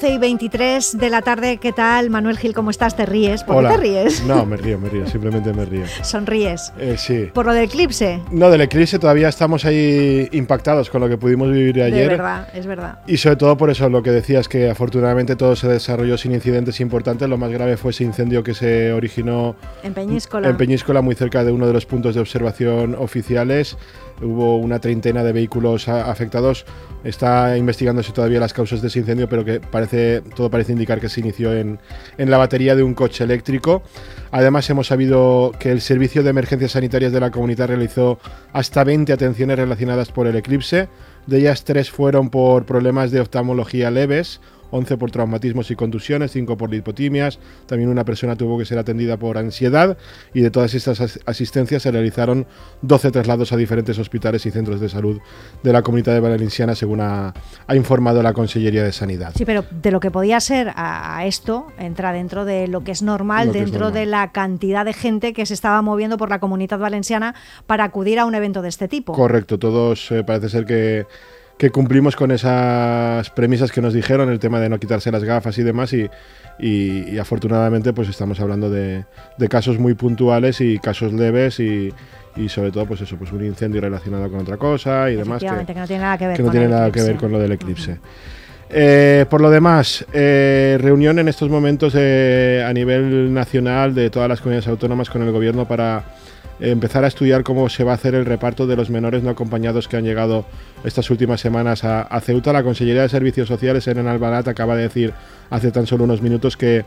11:23 de la tarde, ¿qué tal? Manuel Gil, ¿cómo estás? ¿Te ríes? ¿Por qué te ríes? No, me río, simplemente me río. ¿Sonríes? Sí. ¿Por lo del eclipse? No, del eclipse todavía estamos ahí impactados con lo que pudimos vivir ayer. De verdad, es verdad. Y sobre todo por eso, lo que decías, que afortunadamente todo se desarrolló sin incidentes importantes. Lo más grave fue ese incendio que se originó en Peñíscola. En Peñíscola, muy cerca de uno de los puntos de observación oficiales. Hubo una treintena de vehículos afectados. Está investigándose todavía las causas de ese incendio, pero que todo parece indicar que se inició en la batería de un coche eléctrico. Además, hemos sabido que el Servicio de Emergencias Sanitarias de la Comunidad realizó hasta 20 atenciones relacionadas por el eclipse. De ellas, 3 fueron por problemas de oftalmología leves, 11 por traumatismos y contusiones, 5 por lipotimias. También una persona tuvo que ser atendida por ansiedad, y de todas estas asistencias se realizaron 12 traslados a diferentes hospitales y centros de salud de la Comunidad Valenciana, según ha informado la Consellería de Sanidad. Sí, pero de lo que podía ser a esto entra dentro de lo que es normal, de la cantidad de gente que se estaba moviendo por la Comunidad Valenciana para acudir a un evento de este tipo. Correcto, todos parece ser que cumplimos con esas premisas que nos dijeron, el tema de no quitarse las gafas y demás, y afortunadamente pues estamos hablando de casos muy puntuales y casos leves y sobre todo pues eso, pues un incendio relacionado con otra cosa y demás, que no tiene nada que ver, con lo del eclipse. Por lo demás, reunión en estos momentos a nivel nacional de todas las comunidades autónomas con el gobierno para empezar a estudiar cómo se va a hacer el reparto de los menores no acompañados que han llegado estas últimas semanas a Ceuta. La Consellería de Servicios Sociales, en Albalat, acaba de decir hace tan solo unos minutos que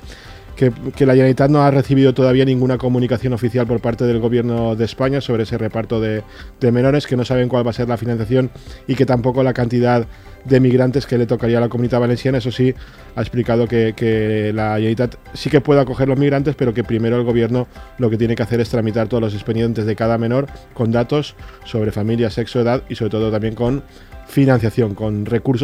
la Generalitat no ha recibido todavía ninguna comunicación oficial por parte del Gobierno de España sobre ese reparto de menores, que no saben cuál va a ser la financiación y que tampoco la cantidad de migrantes que le tocaría a la Comunidad Valenciana. Eso sí, ha explicado que la Generalitat sí que puede acoger los migrantes, pero que primero el Gobierno lo que tiene que hacer es tramitar todos los expedientes de cada menor con datos sobre familia, sexo, edad y sobre todo también con financiación, con recursos